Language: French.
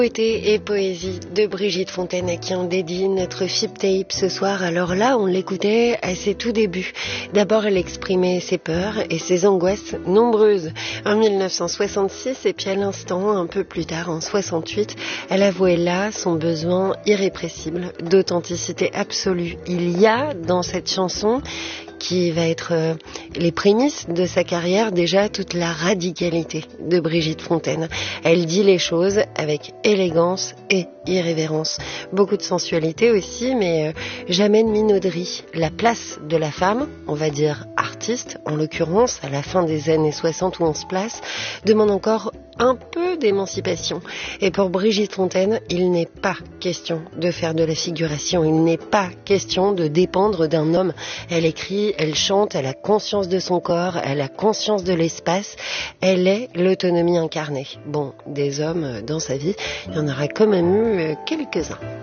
Poété et poésie de Brigitte Fontaine à qui on dédie notre Fip Tape ce soir. Alors là, on l'écoutait à ses tout débuts. D'abord, elle exprimait ses peurs et ses angoisses nombreuses en 1966 et puis à l'instant, un peu plus tard, en 68, elle avouait là son besoin irrépressible d'authenticité absolue. Il y a dans cette chanson qui va être les prémices de sa carrière, déjà toute la radicalité de Brigitte Fontaine. Elle dit les choses avec élégance et irrévérence. Beaucoup de sensualité aussi, mais jamais de minauderie. La place de la femme, on va dire artiste, en l'occurrence à la fin des années 60 où on se place, demande encore un peu d'émancipation. Et pour Brigitte Fontaine, il n'est pas question de faire de la figuration, il n'est pas question de dépendre d'un homme. Elle écrit, elle chante, elle a conscience de son corps, elle a conscience de l'espace, elle est l'autonomie incarnée. Bon, des hommes dans sa vie, il y en aura quand même eu quelques-uns.